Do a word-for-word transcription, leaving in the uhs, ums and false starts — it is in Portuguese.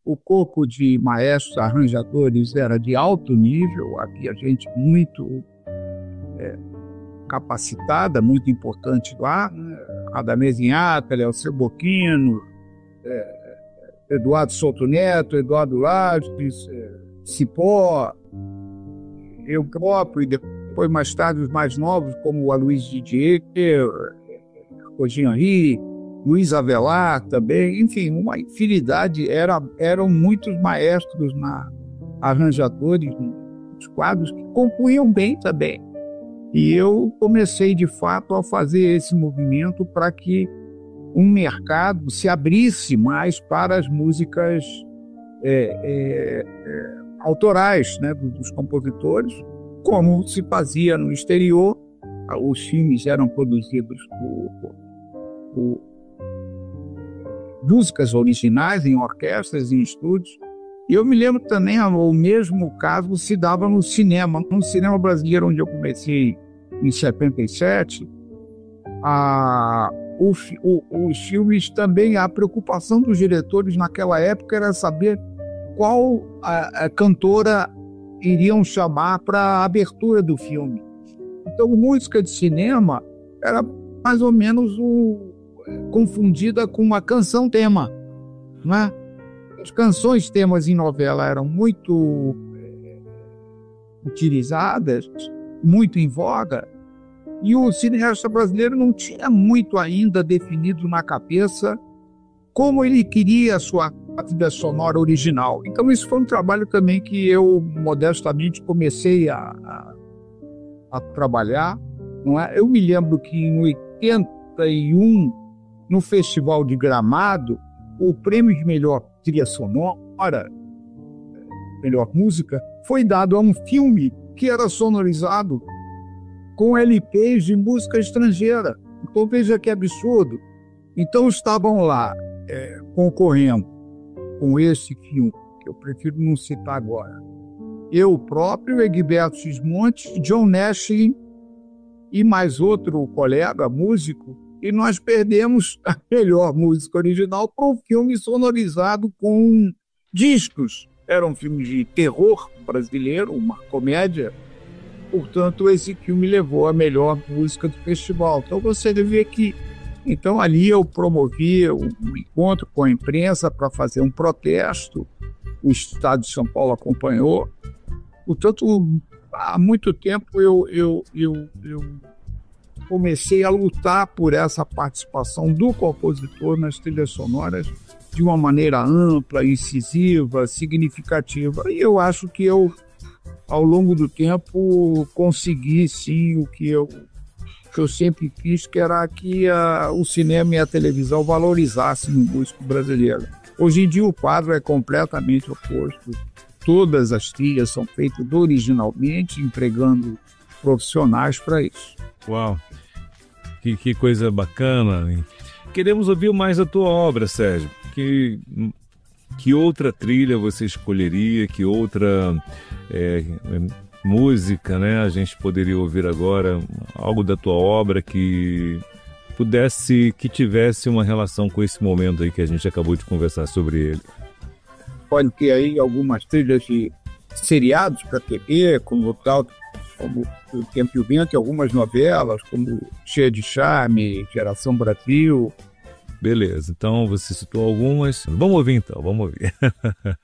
o corpo de maestros, arranjadores era de alto nível, havia gente muito é, capacitada, muito importante lá, né? Radamés Inhápia, Léo Boquino, é, Eduardo Souto Neto, Eduardo Lages, é, Cipó, eu próprio, e depois mais tarde os mais novos, como o Aloysio Didier, Roger Henry, Luiz Avelar também, enfim, uma infinidade, era, eram muitos maestros, na, arranjadores nos quadros, que compunham bem também. E eu comecei, de fato, a fazer esse movimento para que um mercado se abrisse mais para as músicas é, é, é, autorais, né, dos compositores, como se fazia no exterior. Os filmes eram produzidos por, por, por músicas originais em orquestras, em estúdios. E eu me lembro também, o mesmo caso se dava no cinema. No cinema brasileiro, onde eu comecei em setenta e sete, a, o, o, os filmes também, a preocupação dos diretores naquela época era saber qual a, a cantora iriam chamar para a abertura do filme. Então, música de cinema era mais ou menos o, confundida com uma canção-tema, né? As canções temas em novela eram muito é, utilizadas, muito em voga, e o cineasta brasileiro não tinha muito ainda definido na cabeça como ele queria a sua trilha sonora original. Então isso foi um trabalho também que eu modestamente comecei a, a, a trabalhar, não é? Eu me lembro que em oitenta e um, no Festival de Gramado, o prêmio de melhor trilha sonora, melhor música, foi dado a um filme que era sonorizado com L Ps de música estrangeira. Então veja que absurdo. Então estavam lá é, concorrendo com esse filme, que eu prefiro não citar agora, eu próprio, Egberto Gismonti, John Nash e mais outro colega, músico, e nós perdemos a melhor música original para um filme sonorizado com discos. Era um filme de terror brasileiro, uma comédia. Portanto, esse filme levou a melhor música do festival. Então você vê que... Então ali eu promovi um encontro com a imprensa para fazer um protesto. O Estado de São Paulo acompanhou. Portanto, há muito tempo eu... eu, eu, eu comecei a lutar por essa participação do compositor nas trilhas sonoras de uma maneira ampla, incisiva, significativa. E eu acho que eu, ao longo do tempo, consegui, sim, o que eu, que eu sempre quis, que era que a, o cinema e a televisão valorizassem o músico brasileiro. Hoje em dia o quadro é completamente oposto. Todas as trilhas são feitas originalmente, empregando profissionais para isso. Uau, que, que coisa bacana. Queremos ouvir mais da tua obra, Sérgio. Que, que outra trilha você escolheria? Que outra é, música, né, a gente poderia ouvir agora? Algo da tua obra que pudesse, que tivesse uma relação com esse momento aí que a gente acabou de conversar sobre ele. Pode ter aí algumas trilhas de seriados para T V, como tal, como O Tempo e o Vento, e algumas novelas, como Cheia de Charme, Geração Brasil. Beleza, então você citou algumas. Vamos ouvir então, vamos ouvir.